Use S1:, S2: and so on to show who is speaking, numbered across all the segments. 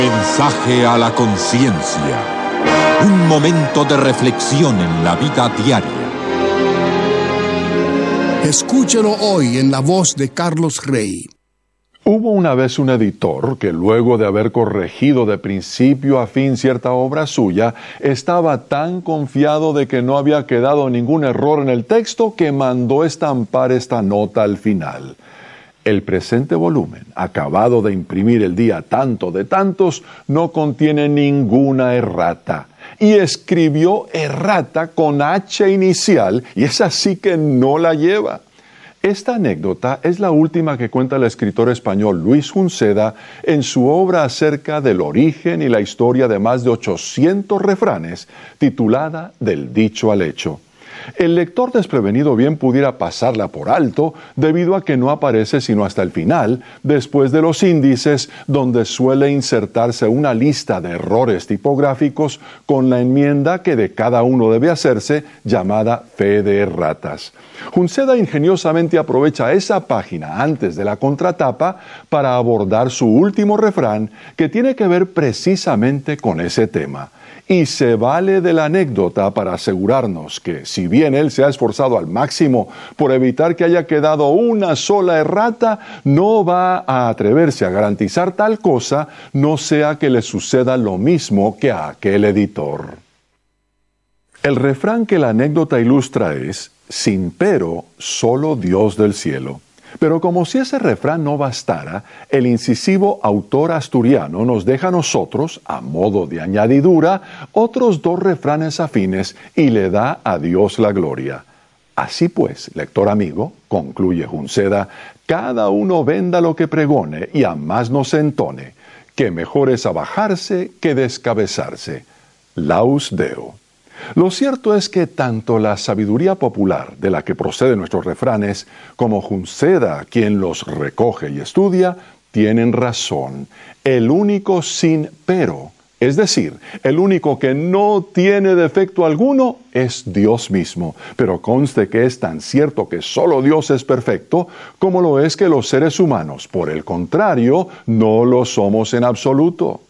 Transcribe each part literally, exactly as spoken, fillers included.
S1: Mensaje a la conciencia. Un momento de reflexión en la vida diaria.
S2: Escúchelo hoy en la voz de Carlos Rey.
S3: Hubo una vez un editor que, luego de haber corregido de principio a fin cierta obra suya, estaba tan confiado de que no había quedado ningún error en el texto que mandó estampar esta nota al final: el presente volumen, acabado de imprimir el día tanto de tantos, no contiene ninguna errata. Y escribió errata con H inicial, y es así que no la lleva. Esta anécdota es la última que cuenta el escritor español Luis Junceda en su obra acerca del origen y la historia de más de ochocientos refranes, titulada Del dicho al hecho. El lector desprevenido bien pudiera pasarla por alto debido a que no aparece sino hasta el final, después de los índices, donde suele insertarse una lista de errores tipográficos con la enmienda que de cada uno debe hacerse, llamada fe de erratas. Junceda ingeniosamente aprovecha esa página antes de la contratapa para abordar su último refrán, que tiene que ver precisamente con ese tema. Y se vale de la anécdota para asegurarnos que, si bien él se ha esforzado al máximo por evitar que haya quedado una sola errata, no va a atreverse a garantizar tal cosa, no sea que le suceda lo mismo que a aquel editor. El refrán que la anécdota ilustra es: sin pero, solo Dios del cielo. Pero como si ese refrán no bastara, el incisivo autor asturiano nos deja a nosotros, a modo de añadidura, otros dos refranes afines y le da a Dios la gloria. Así pues, lector amigo, concluye Junceda, cada uno venda lo que pregone y a más no se entone, que mejor es abajarse que descabezarse. Laus Deo. Lo cierto es que tanto la sabiduría popular, de la que proceden nuestros refranes, como Junceda, quien los recoge y estudia, tienen razón. El único sin pero, es decir, el único que no tiene defecto alguno, es Dios mismo. Pero conste que es tan cierto que solo Dios es perfecto, como lo es que los seres humanos, por el contrario, no lo somos en absoluto.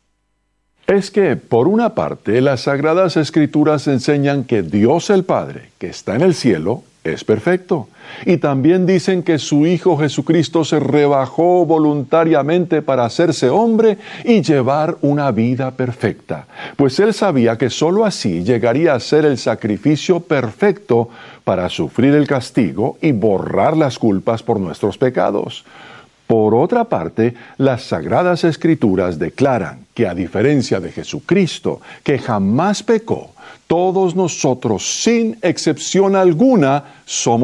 S3: Es que, por una parte, las Sagradas Escrituras enseñan que Dios el Padre, que está en el cielo, es perfecto. Y también dicen que su Hijo Jesucristo se rebajó voluntariamente para hacerse hombre y llevar una vida perfecta. Pues Él sabía que sólo así llegaría a ser el sacrificio perfecto para sufrir el castigo y borrar las culpas por nuestros pecados. Por otra parte, las Sagradas Escrituras declaran que, a diferencia de Jesucristo, que jamás pecó, todos nosotros, sin excepción alguna, somos